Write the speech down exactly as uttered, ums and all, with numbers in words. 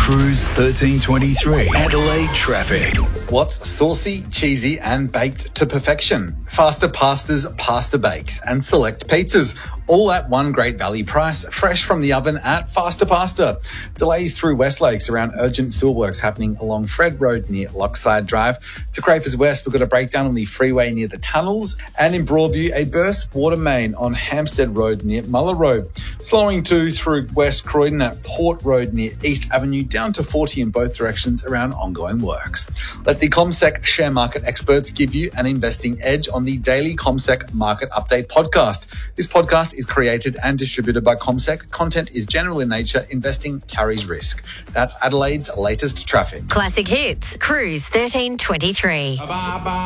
Cruise thirteen twenty-three Adelaide traffic. What's saucy, cheesy and baked to perfection? Faster pastas, pasta bakes and select pizzas. All at one great value price, fresh from the oven at Faster Pasta. Delays through West Lakes around urgent sewer works happening along Fred Road near Lockside Drive. To Crafers West, we've got a breakdown on the freeway near the tunnels. And in Broadview, a burst water main on Hampstead Road near Muller Road. Slowing too through West Croydon at Port Road near East Avenue, down to forty in both directions around ongoing works. Let the CommSec share market experts give you an investing edge on the daily CommSec Market Update podcast. This podcast is created and distributed by CommSec. Content is general in nature. Investing carries risk. That's Adelaide's latest traffic. Classic Hits, Cruise thirteen twenty-three.